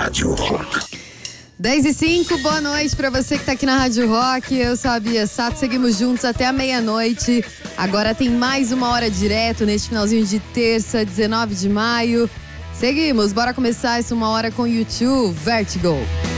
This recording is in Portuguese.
Rádio Rock. 10h05, boa noite pra você que tá aqui na Rádio Rock. Eu sou a Bia Sato, seguimos juntos até a meia-noite. Agora tem mais uma hora direto neste finalzinho de terça, 19 de maio. Seguimos, bora começar essa uma hora com U2, Vertigo.